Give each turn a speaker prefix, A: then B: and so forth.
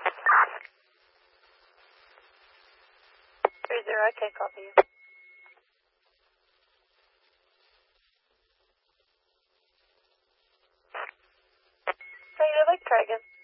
A: 30, I can't copy you. Hey, I'd like to try again.